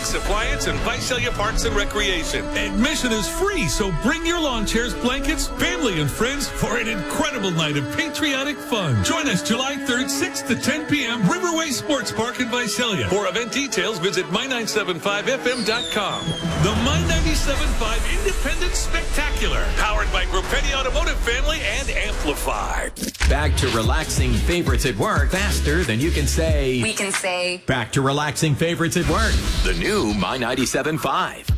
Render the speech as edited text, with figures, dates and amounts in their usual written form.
Mike's Appliance, and Visalia Parks and Recreation. Admission is free, so bring your lawn chairs, blankets, family, and friends for an incredible night of patriotic fun. Join us July 3rd, 6 to 10 p.m. Riverway Sports Park in Visalia. For event details, visit my975fm.com. The My975 Independent Spectacular, powered by Grupetti Automotive Family and Amplified. Back to relaxing favorites at work faster than you can say. We can say. Back to relaxing favorites at work. The new My 97.5.